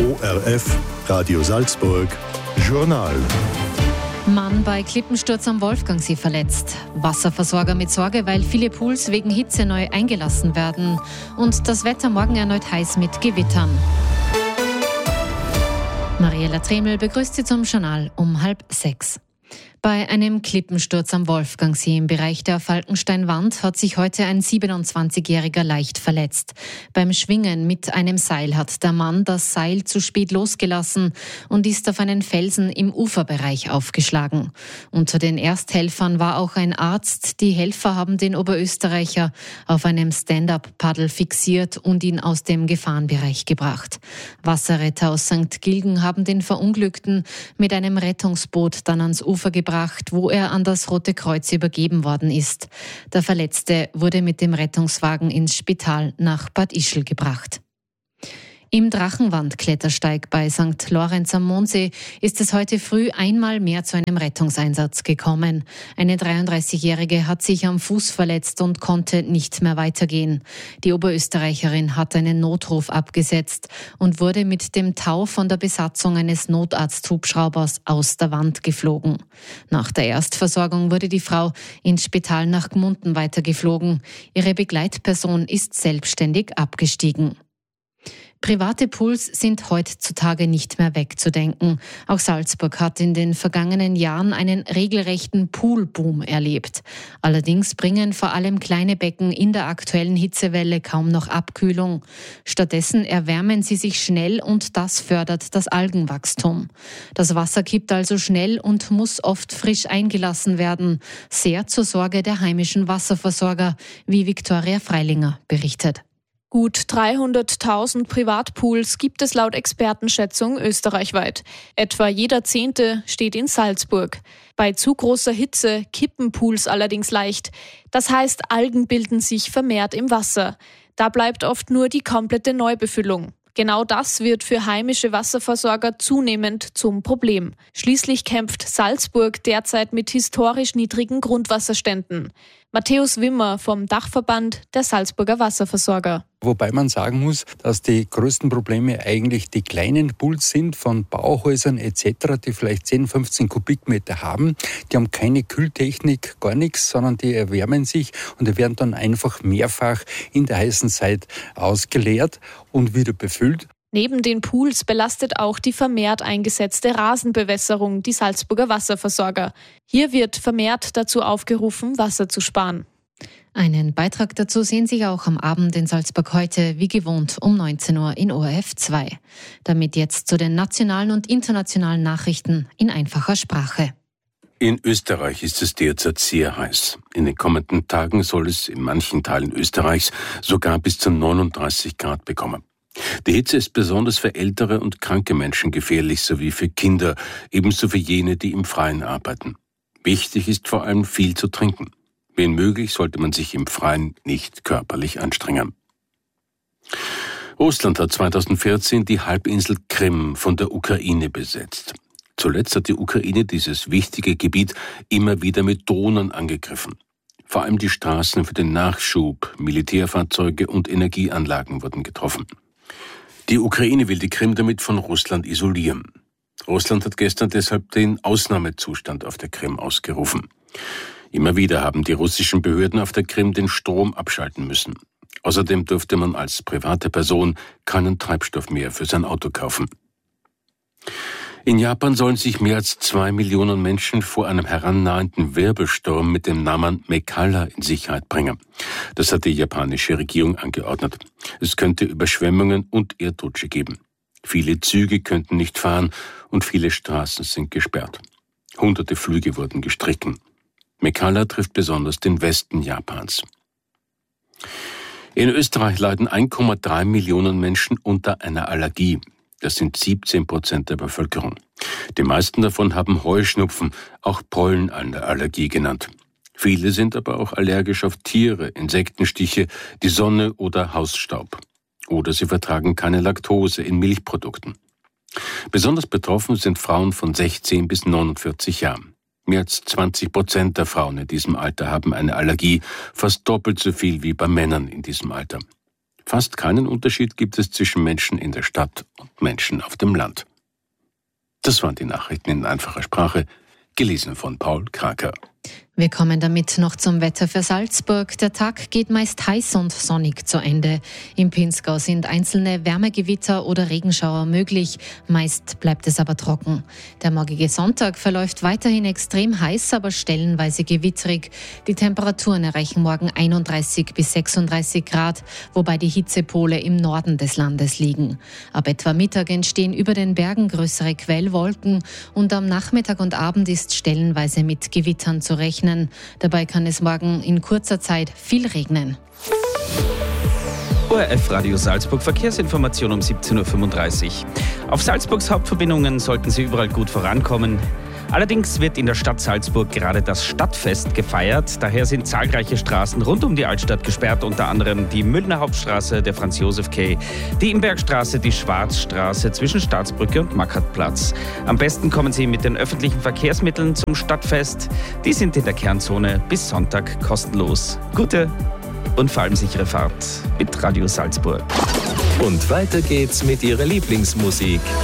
ORF Radio Salzburg Journal. Mann bei Klippensturz am Wolfgangsee verletzt. Wasserversorger mit Sorge, weil viele Pools wegen Hitze neu eingelassen werden. Und das Wetter morgen erneut heiß mit Gewittern. Mariella Tremel begrüßt Sie zum Journal um 5:30. Bei einem Klippensturz am Wolfgangsee im Bereich der Falkensteinwand hat sich heute ein 27-Jähriger leicht verletzt. Beim Schwingen mit einem Seil hat der Mann das Seil zu spät losgelassen und ist auf einen Felsen im Uferbereich aufgeschlagen. Unter den Ersthelfern war auch ein Arzt. Die Helfer haben den Oberösterreicher auf einem Stand-up-Paddel fixiert und ihn aus dem Gefahrenbereich gebracht. Wasserretter aus St. Gilgen haben den Verunglückten mit einem Rettungsboot dann ans Ufer gebracht, wo er an das Rote Kreuz übergeben worden ist. Der Verletzte wurde mit dem Rettungswagen ins Spital nach Bad Ischl gebracht. Im Drachenwand-Klettersteig bei St. Lorenz am Mondsee ist es heute früh einmal mehr zu einem Rettungseinsatz gekommen. Eine 33-Jährige hat sich am Fuß verletzt und konnte nicht mehr weitergehen. Die Oberösterreicherin hat einen Notruf abgesetzt und wurde mit dem Tau von der Besatzung eines Notarzthubschraubers aus der Wand geflogen. Nach der Erstversorgung wurde die Frau ins Spital nach Gmunden weitergeflogen. Ihre Begleitperson ist selbstständig abgestiegen. Private Pools sind heutzutage nicht mehr wegzudenken. Auch Salzburg hat in den vergangenen Jahren einen regelrechten Poolboom erlebt. Allerdings bringen vor allem kleine Becken in der aktuellen Hitzewelle kaum noch Abkühlung. Stattdessen erwärmen sie sich schnell und das fördert das Algenwachstum. Das Wasser kippt also schnell und muss oft frisch eingelassen werden. Sehr zur Sorge der heimischen Wasserversorger, wie Viktoria Freilinger berichtet. Gut 300.000 Privatpools gibt es laut Expertenschätzung österreichweit. Etwa jeder 10. steht in Salzburg. Bei zu großer Hitze kippen Pools allerdings leicht. Das heißt, Algen bilden sich vermehrt im Wasser. Da bleibt oft nur die komplette Neubefüllung. Genau das wird für heimische Wasserversorger zunehmend zum Problem. Schließlich kämpft Salzburg derzeit mit historisch niedrigen Grundwasserständen. Matthäus Wimmer vom Dachverband der Salzburger Wasserversorger. Wobei man sagen muss, dass die größten Probleme eigentlich die kleinen Pools sind von Bauhäusern etc., die vielleicht 10, 15 Kubikmeter haben. Die haben keine Kühltechnik, gar nichts, sondern die erwärmen sich und die werden dann einfach mehrfach in der heißen Zeit ausgeleert und wieder befüllt. Neben den Pools belastet auch die vermehrt eingesetzte Rasenbewässerung die Salzburger Wasserversorger. Hier wird vermehrt dazu aufgerufen, Wasser zu sparen. Einen Beitrag dazu sehen Sie auch am Abend in Salzburg heute, wie gewohnt, um 19 Uhr in ORF 2. Damit jetzt zu den nationalen und internationalen Nachrichten in einfacher Sprache. In Österreich ist es derzeit sehr heiß. In den kommenden Tagen soll es in manchen Teilen Österreichs sogar bis zu 39 Grad bekommen. Die Hitze ist besonders für ältere und kranke Menschen gefährlich, sowie für Kinder, ebenso für jene, die im Freien arbeiten. Wichtig ist vor allem viel zu trinken. Wenn möglich, sollte man sich im Freien nicht körperlich anstrengen. Russland hat 2014 die Halbinsel Krim von der Ukraine besetzt. Zuletzt hat die Ukraine dieses wichtige Gebiet immer wieder mit Drohnen angegriffen. Vor allem die Straßen für den Nachschub, Militärfahrzeuge und Energieanlagen wurden getroffen. Die Ukraine will die Krim damit von Russland isolieren. Russland hat gestern deshalb den Ausnahmezustand auf der Krim ausgerufen. Immer wieder haben die russischen Behörden auf der Krim den Strom abschalten müssen. Außerdem durfte man als private Person keinen Treibstoff mehr für sein Auto kaufen. In Japan sollen sich mehr als 2 Millionen Menschen vor einem herannahenden Wirbelsturm mit dem Namen Mekala in Sicherheit bringen. Das hat die japanische Regierung angeordnet. Es könnte Überschwemmungen und Erdrutsche geben. Viele Züge könnten nicht fahren und viele Straßen sind gesperrt. Hunderte Flüge wurden gestrichen. Mekala trifft besonders den Westen Japans. In Österreich leiden 1,3 Millionen Menschen unter einer Allergie. Das sind 17% der Bevölkerung. Die meisten davon haben Heuschnupfen, auch Pollenallergie genannt. Viele sind aber auch allergisch auf Tiere, Insektenstiche, die Sonne oder Hausstaub. Oder sie vertragen keine Laktose in Milchprodukten. Besonders betroffen sind Frauen von 16 bis 49 Jahren. Mehr als 20% der Frauen in diesem Alter haben eine Allergie, fast doppelt so viel wie bei Männern in diesem Alter. Fast keinen Unterschied gibt es zwischen Menschen in der Stadt und Menschen auf dem Land. Das waren die Nachrichten in einfacher Sprache, gelesen von Paul Kraker. Wir kommen damit noch zum Wetter für Salzburg. Der Tag geht meist heiß und sonnig zu Ende. Im Pinzgau sind einzelne Wärmegewitter oder Regenschauer möglich. Meist bleibt es aber trocken. Der morgige Sonntag verläuft weiterhin extrem heiß, aber stellenweise gewitterig. Die Temperaturen erreichen morgen 31 bis 36 Grad, wobei die Hitzepole im Norden des Landes liegen. Ab etwa Mittag entstehen über den Bergen größere Quellwolken und am Nachmittag und Abend ist stellenweise mit Gewittern zu rechnen. Dabei kann es morgen in kurzer Zeit viel regnen. ORF Radio Salzburg Verkehrsinformation um 17.35 Uhr. Auf Salzburgs Hauptverbindungen sollten Sie überall gut vorankommen. Allerdings wird in der Stadt Salzburg gerade das Stadtfest gefeiert. Daher sind zahlreiche Straßen rund um die Altstadt gesperrt, unter anderem die Müllner Hauptstraße, der Franz-Josef-Quai, die Imbergstraße, die Schwarzstraße zwischen Staatsbrücke und Mackertplatz. Am besten kommen Sie mit den öffentlichen Verkehrsmitteln zum Stadtfest. Die sind in der Kernzone bis Sonntag kostenlos. Gute und vor allem sichere Fahrt mit Radio Salzburg. Und weiter geht's mit Ihrer Lieblingsmusik.